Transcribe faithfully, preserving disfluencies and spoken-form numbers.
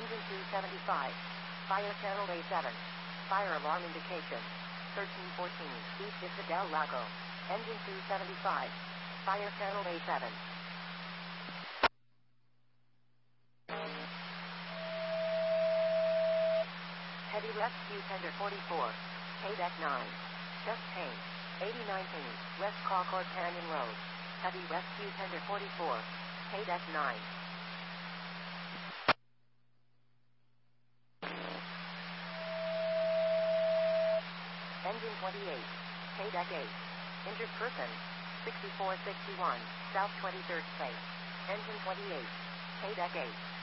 Engine two seventy-five. Fire channel A seven. Fire alarm indication. thirteen fourteen. East is the Del Lago. Engine two seventy-five. Fire channel A seven. Heavy rescue tender forty-four. K-Deck nine. Just change. eighty nineteen. West Concord Canyon Road. Heavy rescue tender forty-four. K-Deck nine. Engine twenty-eight. K-Deck eight. Injured person. sixty-four sixty-one. South twenty-third Place. Engine twenty-eight. K-Deck eight.